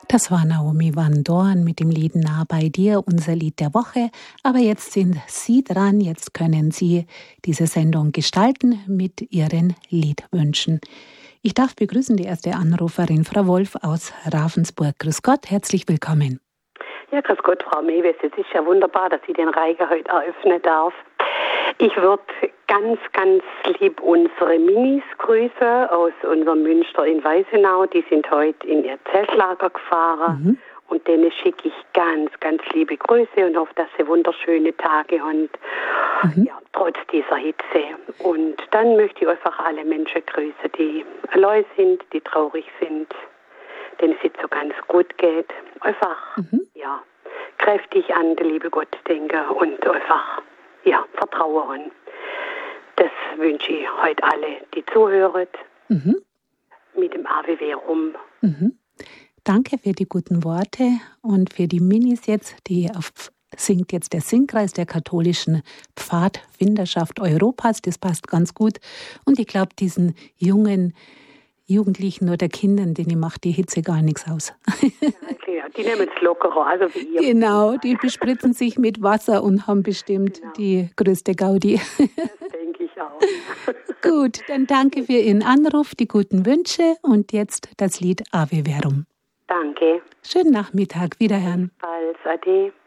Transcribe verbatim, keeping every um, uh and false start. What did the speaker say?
Das war Naomi van Doorn mit dem Lied Nah bei dir, unser Lied der Woche. Aber jetzt sind Sie dran, jetzt können Sie diese Sendung gestalten mit Ihren Liedwünschen. Ich darf begrüßen die erste Anruferin, Frau Wolf aus Ravensburg. Grüß Gott, herzlich willkommen. Ja, grüß Gott, Frau Mewes. Es ist ja wunderbar, dass ich den Reiger heute eröffnen darf. Ich würde ganz, ganz lieb unsere Minis grüßen aus unserem Münster in Weißenau. Die sind heute in ihr Zeltlager gefahren. Mhm. Und denen schicke ich ganz, ganz liebe Grüße und hoffe, dass sie wunderschöne Tage haben. Mhm. Ja, trotz dieser Hitze. Und dann möchte ich einfach alle Menschen grüßen, die allein sind, die traurig sind, denen es jetzt so ganz gut geht. Einfach, mhm. ja, kräftig an den lieben Gott denken und einfach, ja, vertrauen. Das wünsche ich heute alle, die zuhören, mhm. mit dem A W W rum. Mhm. Danke für die guten Worte und für die Minis jetzt, die auf singt jetzt der Singkreis der katholischen Pfadfinderschaft Europas. Das passt ganz gut. Und ich glaube, diesen jungen Jugendlichen oder Kindern, denen macht die Hitze gar nichts aus. Ja, die nehmen es lockerer, also wie ihr. Genau, die bespritzen sich mit Wasser und haben bestimmt genau. die größte Gaudi. Das denke ich auch. Gut, dann danke für Ihren Anruf, die guten Wünsche und jetzt das Lied Ave Verum. Danke. Schönen Nachmittag, wiederhören. Bis bald, ade.